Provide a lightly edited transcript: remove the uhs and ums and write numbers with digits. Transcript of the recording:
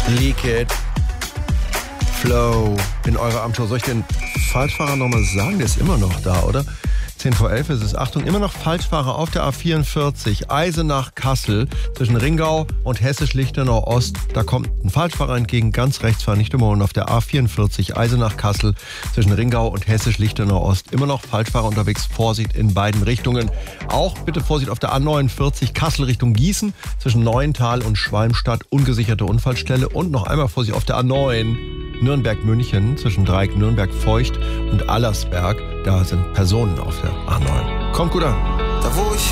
Leak It. Flow in eurer Abendshow. Soll ich den Falschfahrer nochmal sagen? Der ist immer noch da, oder? 10 vor 11 ist es. Achtung, immer noch Falschfahrer auf der A44, Eisenach-Kassel, zwischen Ringau und Hessisch-Lichtenau Ost. Da kommt ein Falschfahrer entgegen, ganz rechts fahren, nicht überholen. Auf der A44, Eisenach-Kassel, zwischen Ringau und Hessisch-Lichtenau Ost. Immer noch Falschfahrer unterwegs, Vorsicht in beiden Richtungen. Auch bitte Vorsicht auf der A49, Kassel Richtung Gießen, zwischen Neuental und Schwalmstadt, ungesicherte Unfallstelle. Und noch einmal Vorsicht auf der A9, Nürnberg-München, zwischen Dreieck Nürnberg-Feucht und Allersberg. Da sind Personen auf der A9. Kommt gut an. Da wo ich